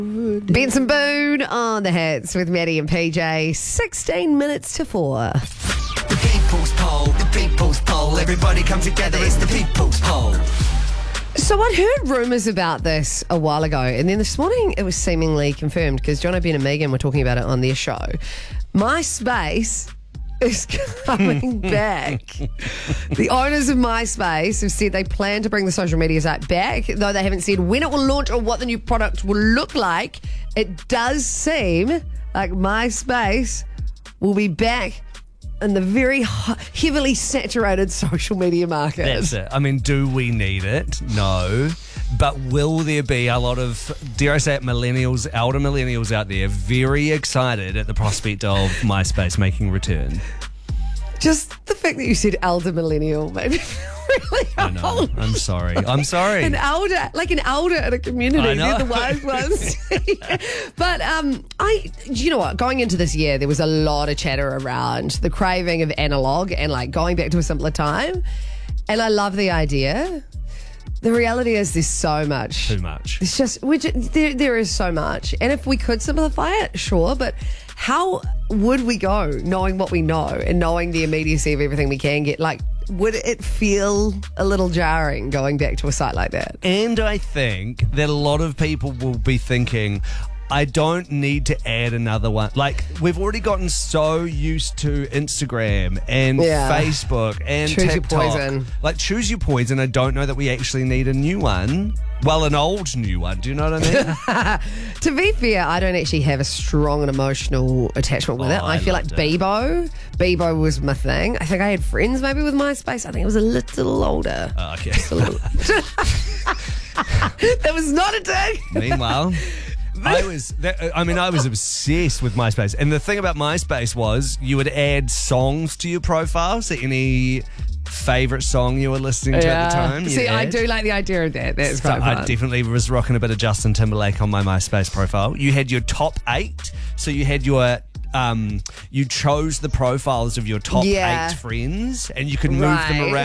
Benson Boone on the hits with Maddie and PJ. 16 minutes to 4. The people's poll, everybody come together, it's the people's poll. So I'd heard rumours about this a while ago, and then this morning it was seemingly confirmed because John O'Brien and Megan were talking about it on their show. MySpace is coming back. The owners of MySpace have said they plan to bring the social media site back, though they haven't said when it will launch or what the new product will look like. It does seem like MySpace will be back in the very heavily saturated social media market. That's it. I mean, do we need it? No. But will there be a lot of, dare I say it, millennials, elder millennials out there very excited at the prospect of MySpace making a return? Just the fact that you said elder millennial made me feel really old. I'm sorry. An elder in a community. I know. They're the wise ones. But you know what? Going into this year, there was a lot of chatter around the craving of analog and like going back to a simpler time. And I love the idea. The reality is there's so much. Too much. It's just, there is so much. And if we could simplify it, sure. But how would we go knowing what we know and knowing the immediacy of everything we can get? Like, would it feel a little jarring going back to a site like that? And I think that a lot of people will be thinking, I don't need to add another one. Like, we've already gotten so used to Instagram and Facebook and Choose TikTok. your poison. Like, choose your poison. I don't know that we actually need a new one. Well, an old new one. Do you know what I mean? To be fair, I don't actually have a strong and emotional attachment with it. I feel like Bebo was my thing. I think I had friends maybe with MySpace. I think it was a little older. Oh, okay. That was not a dig. Meanwhile, I was obsessed with MySpace. And the thing about MySpace was you would add songs to your profile. So any favourite song you were listening to at the time. See, I do like the idea of that. That's quite fun. I definitely was rocking a bit of Justin Timberlake on my MySpace profile. You had your top 8. So you had your you chose the profiles of your top 8 friends and you could move them around.